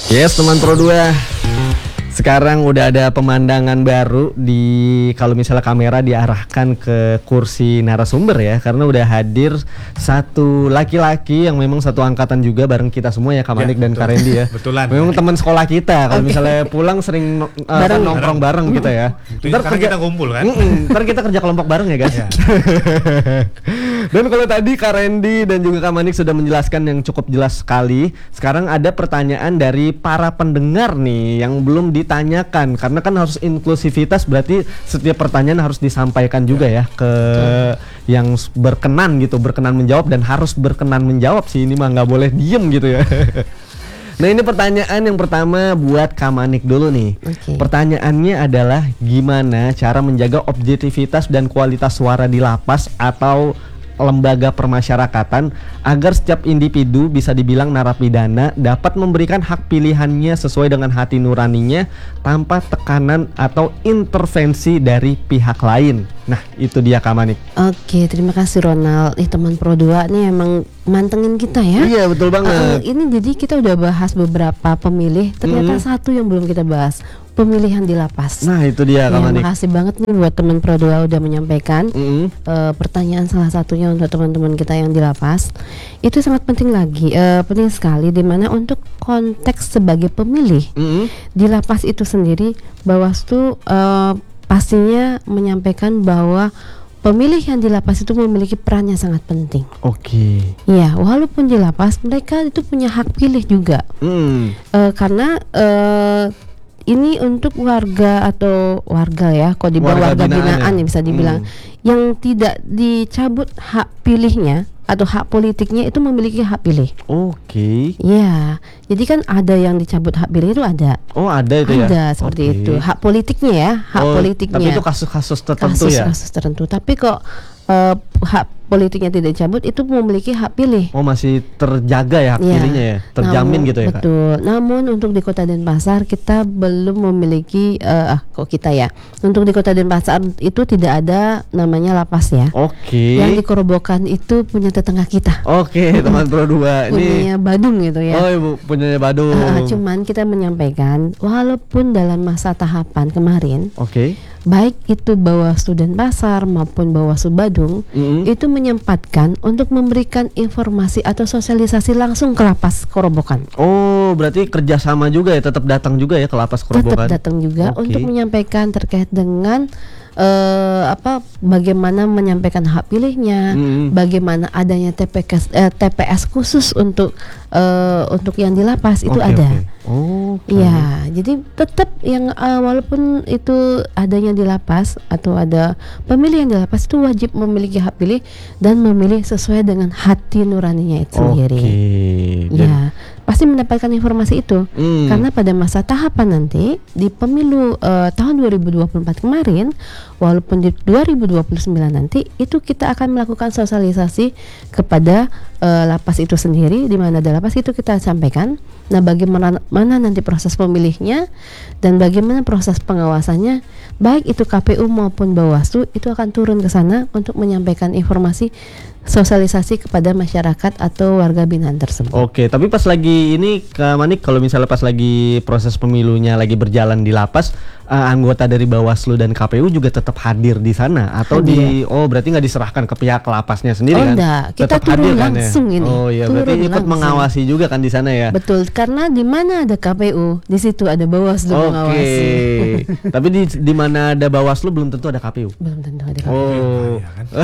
Yes, teman Pro 2. Sekarang udah ada pemandangan baru di kalau misalnya kamera diarahkan ke kursi narasumber ya, karena udah hadir satu laki-laki yang memang satu angkatan juga bareng kita semua ya, Kamanik dan Kak Randy ya. Betulan. Memang teman sekolah kita. Kalau misalnya pulang sering nongkrong bareng kita ya. Ntar kita kumpul kan. Ntar kita kerja kelompok bareng ya guys. Dan kalau tadi Kak Randy dan juga Kak Manik sudah menjelaskan yang cukup jelas sekali. Sekarang ada pertanyaan dari para pendengar nih yang belum ditanyakan, karena kan harus inklusivitas, berarti setiap pertanyaan harus disampaikan juga ya ke yang berkenan gitu, berkenan menjawab, dan harus berkenan menjawab sih, ini mah nggak boleh diem gitu ya. Nah, ini pertanyaan yang pertama buat Kak Manik dulu nih. Pertanyaannya adalah gimana cara menjaga objektivitas dan kualitas suara di lapas atau lembaga permasyarakatan agar setiap individu bisa dibilang narapidana dapat memberikan hak pilihannya sesuai dengan hati nuraninya tanpa tekanan atau intervensi dari pihak lain. Nah, itu dia Kak Manik. Oke, terima kasih Ronald. Teman Pro 2 nih emang mantengin kita ya. Iya, betul banget. Ini jadi kita udah bahas beberapa pemilih, ternyata satu yang belum kita bahas, pemilihan di lapas. Nah, itu dia Kak Manik. Makasih banget nih buat teman Pro 2 udah menyampaikan pertanyaan salah satunya untuk teman-teman kita yang di lapas. Itu sangat penting lagi, penting sekali, dimana untuk konteks sebagai pemilih di lapas itu sendiri, Bawaslu pastinya menyampaikan bahwa pemilih yang di lapas itu memiliki peran yang sangat penting. Oke. Ya, walaupun di lapas mereka itu punya hak pilih juga. Karena ini untuk warga atau warga ya, kalau di bawah warga binaan ya bisa dibilang, yang tidak dicabut hak pilihnya atau hak politiknya itu memiliki hak pilih. Oke. Ya, jadi kan ada yang dicabut hak pilih itu ada. Oh, ada itu ya. Ada seperti itu. Hak politiknya ya, hak politiknya. Tapi itu kasus-kasus tertentu ya. Kasus tertentu. Tapi kok hak politiknya tidak dicabut, itu memiliki hak pilih. Oh, masih terjaga ya hak pilihnya ya, terjamin gitu ya Kak. Betul. Namun untuk di Kota Denpasar kita belum memiliki untuk di Kota Denpasar itu tidak ada namanya lapas ya. Oke. Yang dikerobohkan itu punya tetangga kita. Oke, teman Pro 2 ini punya Badung gitu ya. Oh, Ibu punyanya Badung. Cuman kita menyampaikan walaupun dalam masa tahapan kemarin, baik itu Bawaslu Denpasar maupun Bawaslu Badung itu menyempatkan untuk memberikan informasi atau sosialisasi langsung ke lapas Korobokan. Oh, berarti kerjasama juga ya, tetap datang juga ya ke lapas Korobokan. Tetap datang juga untuk menyampaikan terkait dengan bagaimana menyampaikan hak pilihnya, bagaimana adanya TPS khusus untuk yang di lapas itu ada. Ya, jadi tetap yang walaupun itu adanya di lapas atau ada pemilih yang di lapas itu wajib memiliki hak pilih dan memilih sesuai dengan hati nuraninya itu sendiri. Ya, pasti mendapatkan informasi itu karena pada masa tahapan nanti di pemilu tahun 2024 kemarin, walaupun di 2029 nanti itu kita akan melakukan sosialisasi kepada lapas itu sendiri, di mana ada lapas itu kita sampaikan. Nah, bagaimana nanti proses pemilihnya dan bagaimana proses pengawasannya, baik itu KPU maupun Bawaslu itu akan turun ke sana untuk menyampaikan informasi sosialisasi kepada masyarakat atau warga binaan tersebut. Oke, tapi pas lagi ini Kak Manik, kalau misalnya pas lagi proses pemilunya lagi berjalan di lapas, anggota dari Bawaslu dan KPU juga tetap hadir di sana atau berarti nggak diserahkan ke pihak lapasnya sendiri kan? Enggak, kita tetap turun hadir langsung kan ya? ini. Oh iya, berarti ikut mengawasi juga kan di sana ya? Betul, karena di mana ada KPU, di situ ada Bawaslu mengawasi. Tapi di mana ada Bawaslu belum tentu ada KPU. Belum tentu ada KPU.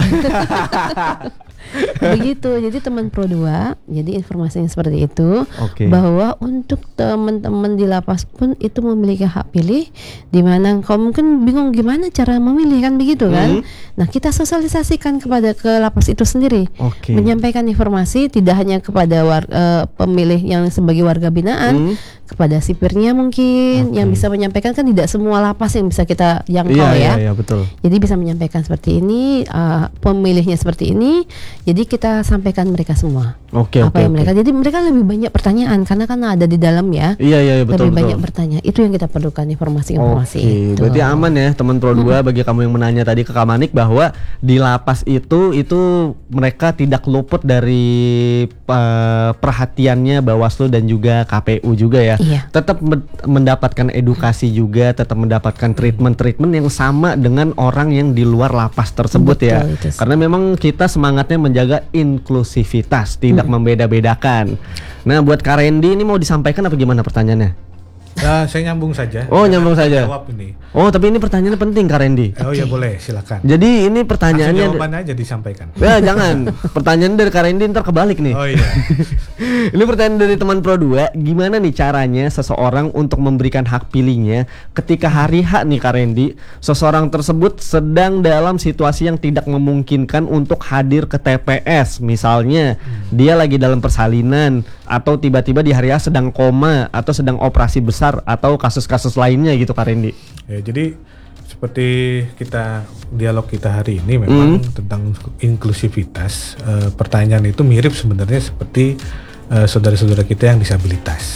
Begitu, jadi teman Pro 2, jadi informasinya seperti itu, bahwa untuk teman-teman di lapas pun itu memiliki hak pilih, di mana kau mungkin bingung gimana cara memilih kan begitu kan. Nah, kita sosialisasikan ke lapas itu sendiri, menyampaikan informasi tidak hanya kepada pemilih yang sebagai warga binaan, kepada sipirnya mungkin yang bisa menyampaikan, kan tidak semua lapas yang bisa kita jangkau ya. Betul. Jadi bisa menyampaikan seperti ini, pemilihnya seperti ini, jadi kita sampaikan mereka semua. Apa yang mereka. Jadi mereka lebih banyak pertanyaan karena kan ada di dalam ya. Iya betul. Lebih banyak bertanya. Itu yang kita perlukan informasi-informasi. Oke, berarti aman ya teman Pro 2 bagi kamu yang menanya tadi ke Kamanik bahwa di lapas itu mereka tidak luput dari perhatiannya Bawaslu dan juga KPU juga ya. Iya. Tetap mendapatkan edukasi juga, tetap mendapatkan treatment yang sama dengan orang yang di luar lapas tersebut. Betul, ya. itu. Karena memang kita semangatnya menjaga inklusivitas, tidak membeda-bedakan. Nah, buat Kak Randy ini mau disampaikan apa gimana pertanyaannya? Saya nyambung saja. Oh, nyambung saja. Jawab ini. Oh, tapi ini pertanyaannya penting Kak Randy. Oh ya boleh, silakan. Jadi ini pertanyaannya jawabannya aja disampaikan. Ya jangan. Pertanyaan dari Kak Randy ntar kebalik nih. Oh iya. Ini pertanyaan dari teman Pro 2, gimana nih caranya seseorang untuk memberikan hak pilihnya ketika hari H nih Kak Randy, seseorang tersebut sedang dalam situasi yang tidak memungkinkan untuk hadir ke TPS. Misalnya dia lagi dalam persalinan atau tiba-tiba di hari H sedang koma atau sedang operasi besar atau kasus-kasus lainnya gitu Kak Randy. Ya, jadi seperti dialog kita hari ini memang tentang inklusivitas. Pertanyaan itu mirip sebenarnya seperti saudara-saudara kita yang disabilitas.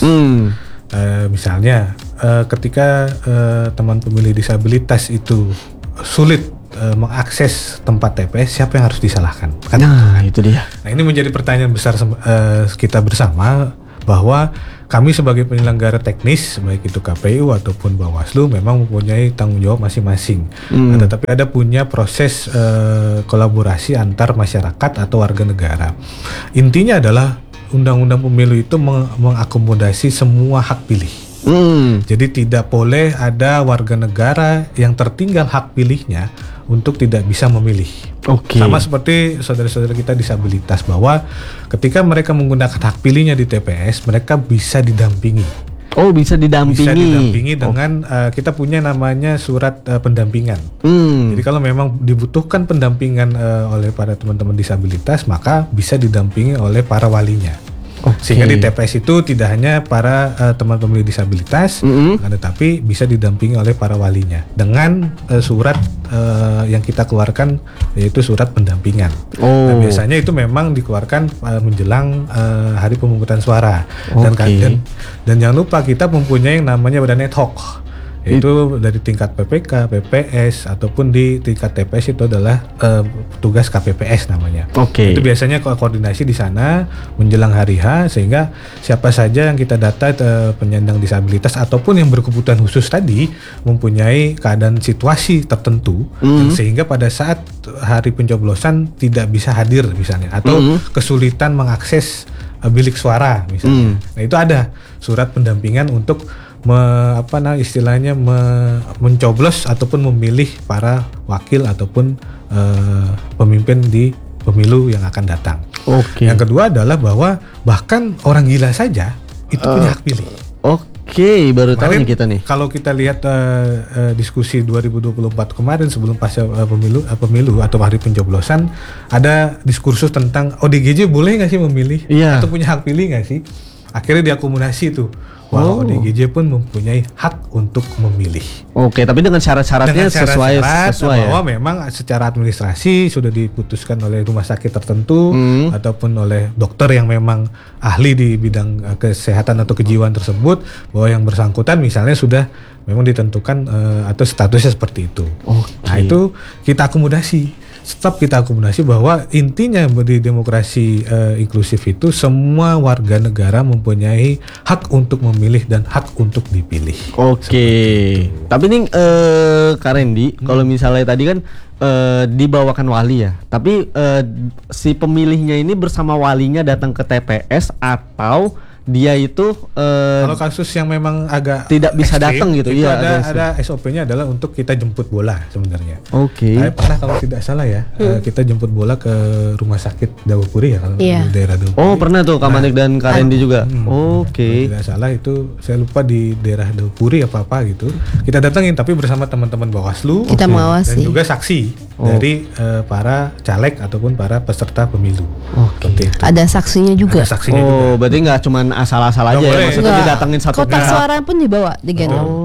Misalnya ketika teman pemilih disabilitas itu sulit mengakses tempat TPS, siapa yang harus disalahkan? Nah, itu dia. Nah, ini menjadi pertanyaan besar kita bersama, bahwa kami sebagai penyelenggara teknis, baik itu KPU ataupun Bawaslu, memang mempunyai tanggung jawab masing-masing. Tetapi ada punya proses kolaborasi antar masyarakat atau warga negara. Intinya adalah Undang-Undang Pemilu itu mengakomodasi semua hak pilih. Jadi tidak boleh ada warga negara yang tertinggal hak pilihnya untuk tidak bisa memilih. Sama seperti saudara-saudara kita disabilitas, bahwa ketika mereka menggunakan hak pilihnya di TPS, mereka bisa didampingi. Oh, bisa didampingi. Bisa didampingi dengan kita punya namanya surat pendampingan. Jadi kalau memang dibutuhkan pendampingan oleh para teman-teman disabilitas, maka bisa didampingi oleh para walinya. Sehingga di TPS itu tidak hanya para teman pemilih disabilitas, tetapi bisa didampingi oleh para walinya dengan surat yang kita keluarkan, yaitu surat pendampingan. Nah, biasanya itu memang dikeluarkan menjelang hari pemungutan suara. Dan jangan lupa kita mempunyai yang namanya badan ad hoc. Itu dari tingkat PPK, PPS ataupun di tingkat TPS itu adalah tugas KPPS namanya. Itu biasanya koordinasi di sana menjelang hari H, sehingga siapa saja yang kita data penyandang disabilitas ataupun yang berkebutuhan khusus tadi mempunyai keadaan situasi tertentu, sehingga pada saat hari pencoblosan tidak bisa hadir misalnya, atau kesulitan mengakses bilik suara misalnya. Nah, itu ada surat pendampingan untuk mencoblos ataupun memilih para wakil ataupun pemimpin di pemilu yang akan datang. Yang kedua adalah bahwa bahkan orang gila saja itu punya hak pilih. Baru tahu nih kita nih. Kalau kita lihat diskusi 2024 kemarin sebelum pasca pemilu atau hari pencoblosan, ada diskursus tentang ODGJ boleh nggak sih memilih atau punya hak pilih nggak sih? Akhirnya diakomodasi tuh. ODGJ pun mempunyai hak untuk memilih. Tapi dengan syarat-syaratnya sesuai bahwa memang secara administrasi sudah diputuskan oleh rumah sakit tertentu ataupun oleh dokter yang memang ahli di bidang kesehatan atau kejiwaan tersebut, bahwa yang bersangkutan misalnya sudah memang ditentukan atau statusnya seperti itu. Nah, itu kita akomodasi. Tetap kita akomodasi bahwa intinya di demokrasi inklusif itu semua warga negara mempunyai hak untuk memilih dan hak untuk dipilih. Tapi nih Kak Randy, kalau misalnya tadi kan dibawakan wali ya, tapi si pemilihnya ini bersama walinya datang ke TPS atau dia itu kalau kasus yang memang agak tidak bisa datang gitu, itu ada SOP-nya adalah untuk kita jemput bola sebenarnya. Pernah kalau tidak salah ya, kita jemput bola ke rumah sakit Dawapuri ya, kalau di daerah Dawapuri. Pernah tuh Kak Manik dan Kak Randy juga. Kalau tidak salah itu saya lupa di daerah Dawapuri apa gitu. Kita datangin tapi bersama teman-teman Bawaslu kita mengawasi dan juga saksi dari para caleg ataupun para peserta pemilu. Ada saksinya juga. Ada saksinya juga. Berarti nggak cuma asal-asal aja ya, maksudnya didatengin satu kotak suara pun dibawa, digendong.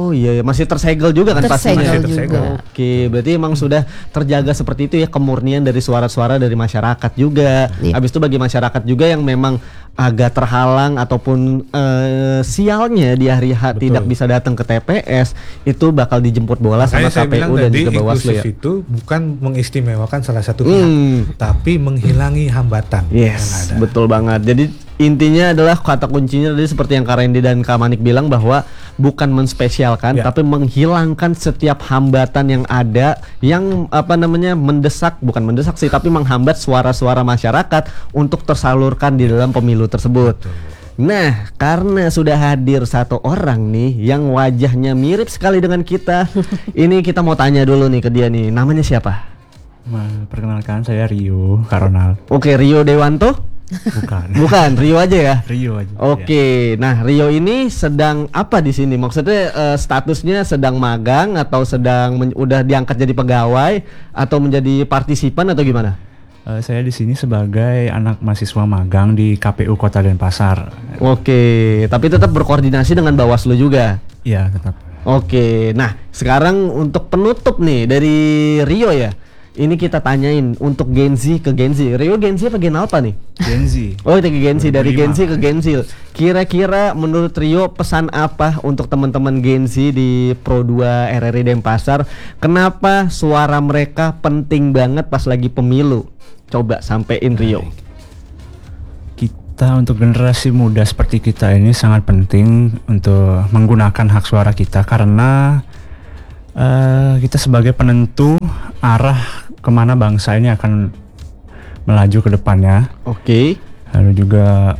Oh iya, masih tersegel juga kan pastinya. Tersegel. Oke, berarti emang sudah terjaga seperti itu ya, kemurnian dari suara-suara dari masyarakat juga. Habis itu bagi masyarakat juga yang memang agak terhalang ataupun sialnya di hari H tidak bisa datang ke TPS, itu bakal dijemput bola sama KPU dan juga Bawaslu ya. Itu bukan mengistimewakan salah satu pihak, tapi menghilangi hambatan. Yes, betul banget. Jadi intinya adalah kata kuncinya tadi seperti yang Kak Randy dan Kak Manik bilang, bahwa bukan menspesialkan tapi menghilangkan setiap hambatan yang ada yang bukan mendesak sih, tapi menghambat suara-suara masyarakat untuk tersalurkan di dalam pemilu tersebut. Nah, karena sudah hadir satu orang nih yang wajahnya mirip sekali dengan kita, ini kita mau tanya dulu nih ke dia nih, namanya siapa? Perkenalkan, saya Rio, Kak Ronald. Oke, Rio Dewanto? Bukan, Rio aja ya. Rio aja. Oke, nah Rio ini sedang apa di sini? Maksudnya statusnya sedang magang atau sedang udah diangkat jadi pegawai atau menjadi partisipan atau gimana? Saya di sini sebagai anak mahasiswa magang di KPU Kota Denpasar. Oke, tapi tetap berkoordinasi dengan Bawaslu juga. Iya, tetap. Oke, nah sekarang untuk penutup nih dari Rio ya. Ini kita tanyain untuk Gen Z ke Gen Z. Rio Gen Z apa Gen Alpha nih? Gen Z. Oh, itu Gen Z, dari Gen Z ke Gen Z. Kira-kira menurut Rio pesan apa untuk teman-teman Gen Z di Pro 2 RRI Denpasar? Kenapa suara mereka penting banget pas lagi pemilu? Coba sampein Rio. Kita untuk generasi muda seperti kita ini sangat penting untuk menggunakan hak suara kita, karena kita sebagai penentu arah kemana bangsa ini akan melaju ke depannya. Oke. Lalu juga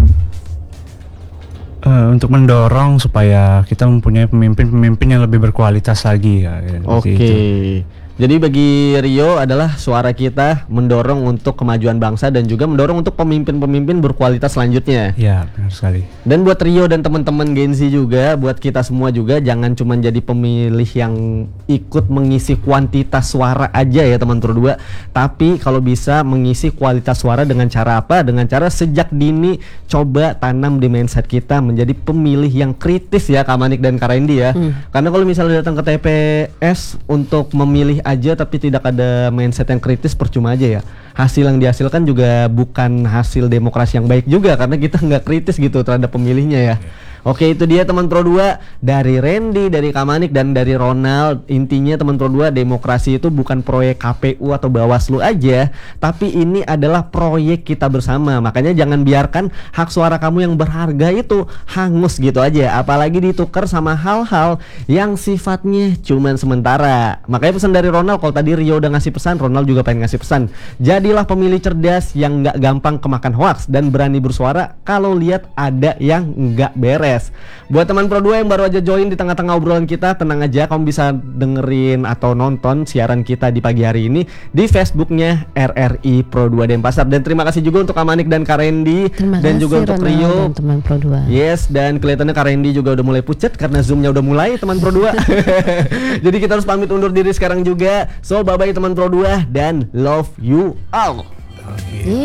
untuk mendorong supaya kita mempunyai pemimpin-pemimpin yang lebih berkualitas lagi ya. Oke. Jadi bagi Rio adalah suara kita mendorong untuk kemajuan bangsa dan juga mendorong untuk pemimpin-pemimpin berkualitas selanjutnya. Ya, benar sekali. Dan buat Rio dan teman-teman Gen Z juga, buat kita semua juga, jangan cuma jadi pemilih yang ikut mengisi kuantitas suara aja ya teman Pro 2, tapi kalau bisa mengisi kualitas suara dengan cara apa? Dengan cara sejak dini coba tanam di mindset kita menjadi pemilih yang kritis ya, Kak Manik dan Kak Randy ya. Karena kalau misalnya datang ke TPS untuk memilih aja tapi tidak ada mindset yang kritis, percuma aja ya. Hasil yang dihasilkan juga bukan hasil demokrasi yang baik juga, karena kita nggak kritis gitu terhadap pemilihnya ya. Oke, itu dia teman Pro 2 dari Randy, dari Kak Manik dan dari Ronald. Intinya teman Pro 2, demokrasi itu bukan proyek KPU atau Bawaslu aja, tapi ini adalah proyek kita bersama. Makanya jangan biarkan hak suara kamu yang berharga itu hangus gitu aja, apalagi ditukar sama hal-hal yang sifatnya cuman sementara. Makanya pesan dari Ronald, kalau tadi Rio udah ngasih pesan, Ronald juga pengen ngasih pesan. Jadilah pemilih cerdas yang nggak gampang kemakan hoaks dan berani bersuara kalau lihat ada yang nggak beres. Buat teman Pro 2 yang baru aja join di tengah-tengah obrolan kita, tenang aja, kamu bisa dengerin atau nonton siaran kita di pagi hari ini di Facebooknya RRI Pro 2 Denpasar. Dan terima kasih juga untuk Kak Manik dan Kak Randy, dan juga untuk Rio dan teman Pro 2. Yes, dan kelihatannya Kak Randy juga udah mulai pucet karena zoomnya udah mulai teman Pro 2. Jadi kita harus pamit undur diri sekarang juga. So bye bye teman Pro 2 dan love you all.